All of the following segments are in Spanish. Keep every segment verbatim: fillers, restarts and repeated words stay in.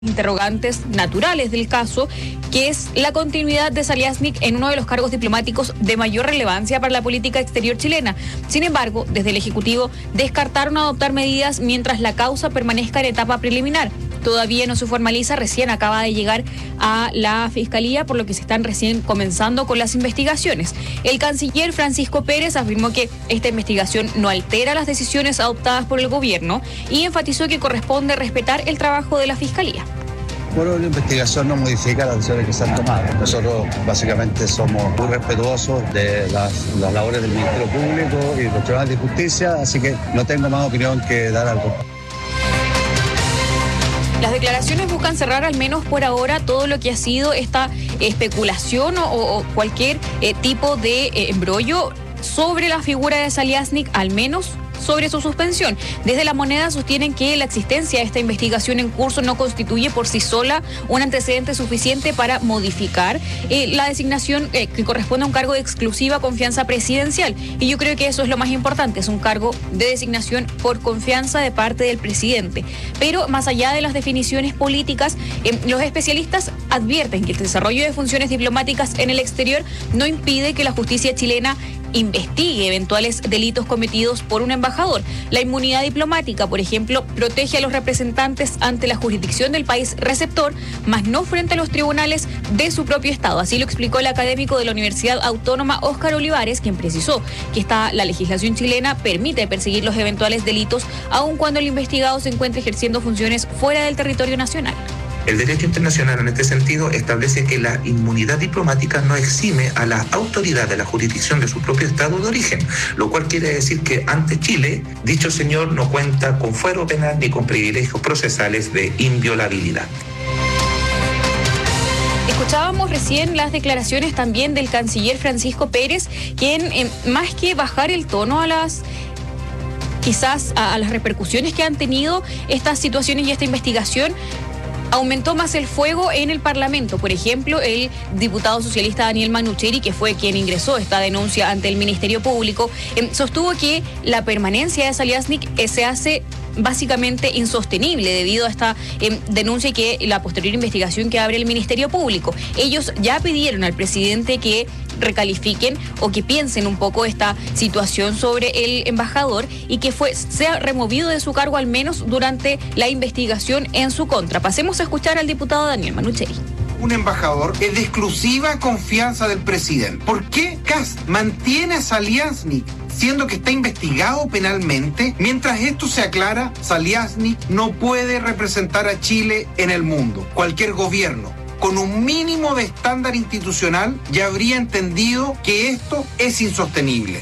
interrogantes naturales del caso, que es la continuidad de Zaliaznik en uno de los cargos diplomáticos de mayor relevancia para la política exterior chilena. Sin embargo, desde el Ejecutivo descartaron adoptar medidas mientras la causa permanezca en etapa preliminar. Todavía no se formaliza, recién acaba de llegar a la Fiscalía, por lo que se están recién comenzando con las investigaciones. El canciller Francisco Pérez afirmó que esta investigación no altera las decisiones adoptadas por el gobierno y enfatizó que corresponde respetar el trabajo de la Fiscalía. Bueno, la investigación no modifica las decisiones que se han tomado. Nosotros básicamente somos muy respetuosos de las, las labores del Ministerio Público y los tribunales de justicia, así que no tengo más opinión que dar algo. Las declaraciones buscan cerrar al menos por ahora todo lo que ha sido esta especulación o, o cualquier eh, tipo de eh, embrollo sobre la figura de Zaliaznik, al menos sobre su suspensión. Desde La Moneda sostienen que la existencia de esta investigación en curso no constituye por sí sola un antecedente suficiente para modificar eh, la designación eh, que corresponde a un cargo de exclusiva confianza presidencial. Y yo creo que eso es lo más importante, es un cargo de designación por confianza de parte del presidente. Pero más allá de las definiciones políticas, eh, los especialistas advierten que el desarrollo de funciones diplomáticas en el exterior no impide que la justicia chilena investigue eventuales delitos cometidos por un embajador. La inmunidad diplomática, por ejemplo, protege a los representantes ante la jurisdicción del país receptor, mas no frente a los tribunales de su propio estado. Así lo explicó el académico de la Universidad Autónoma Óscar Olivares, quien precisó que esta, la legislación chilena permite perseguir los eventuales delitos aun cuando el investigado se encuentre ejerciendo funciones fuera del territorio nacional. El derecho internacional en este sentido establece que la inmunidad diplomática no exime a la autoridad de la jurisdicción de su propio estado de origen, lo cual quiere decir que ante Chile, dicho señor no cuenta con fuero penal ni con privilegios procesales de inviolabilidad. Escuchábamos recién las declaraciones también del canciller Francisco Pérez, quien eh, más que bajar el tono a las... quizás a, a las repercusiones que han tenido estas situaciones y esta investigación, aumentó más el fuego en el Parlamento. Por ejemplo, el diputado socialista Daniel Manucheri, que fue quien ingresó esta denuncia ante el Ministerio Público, eh, sostuvo que la permanencia de Zaliaznik eh, se hace básicamente insostenible debido a esta eh, denuncia y que la posterior investigación que abre el Ministerio Público. Ellos ya pidieron al presidente que recalifiquen o que piensen un poco esta situación sobre el embajador y que fue, sea removido de su cargo al menos durante la investigación en su contra. Pasemos a escuchar al diputado Daniel Manucheri. Un embajador es de exclusiva confianza del presidente. ¿Por qué Kast mantiene a Zaliaznik siendo que está investigado penalmente? Mientras esto se aclara, Zaliaznik no puede representar a Chile en el mundo. Cualquier gobierno con un mínimo de estándar institucional ya habría entendido que esto es insostenible.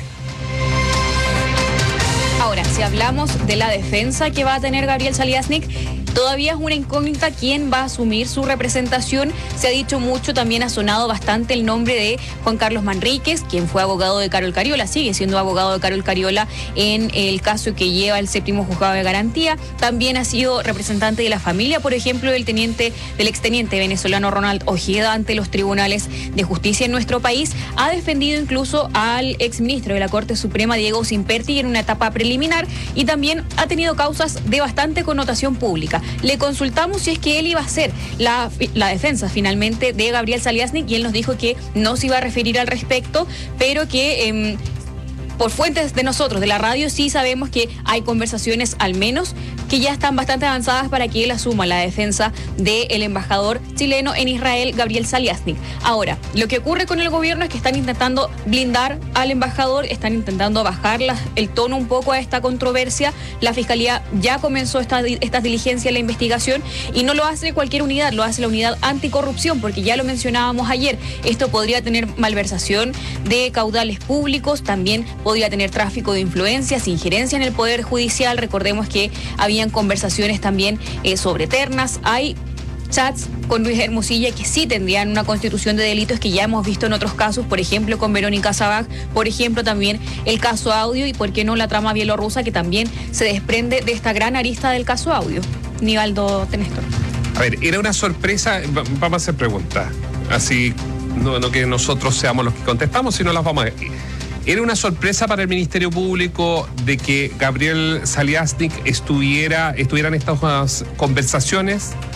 Ahora, si hablamos de la defensa que va a tener Gabriel Zaliaznik, todavía es una incógnita quién va a asumir su representación. Se ha dicho mucho, también ha sonado bastante el nombre de Juan Carlos Manríquez, quien fue abogado de Carol Cariola, sigue siendo abogado de Carol Cariola en el caso que lleva el séptimo juzgado de garantía. También ha sido representante de la familia, por ejemplo, del teniente, del exteniente venezolano Ronald Ojeda ante los tribunales de justicia en nuestro país. Ha defendido incluso al exministro de la Corte Suprema, Diego Simperti, en una etapa preliminar y también ha tenido causas de bastante connotación pública. Le consultamos si es que él iba a hacer la, la defensa finalmente de Gabriel Zaliaznik y él nos dijo que no se iba a referir al respecto, pero que eh, por fuentes de nosotros, de la radio, sí sabemos que hay conversaciones al menos que ya están bastante avanzadas para que él asuma la defensa del embajador chileno en Israel, Gabriel Zaliaznik. Ahora, lo que ocurre con el gobierno es que están intentando blindar al embajador, están intentando bajar la, el tono un poco a esta controversia. La Fiscalía ya comenzó esta, esta diligencia en la investigación y no lo hace cualquier unidad, lo hace la unidad anticorrupción, porque ya lo mencionábamos ayer, esto podría tener malversación de caudales públicos, también podría tener tráfico de influencias, injerencia en el Poder Judicial. Recordemos que había conversaciones también eh, sobre ternas. Hay chats con Luis Hermosilla que sí tendrían una constitución de delitos que ya hemos visto en otros casos, por ejemplo con Verónica Sabag, por ejemplo también el caso Audio y por qué no la trama bielorrusa que también se desprende de esta gran arista del caso Audio. Nivaldo Tenéstor. A ver, era una sorpresa, vamos a hacer preguntas, así no, no que nosotros seamos los que contestamos, sino las vamos a ver. ¿Era una sorpresa para el Ministerio Público de que Gabriel Zaliaznik estuviera, estuvieran estas conversaciones?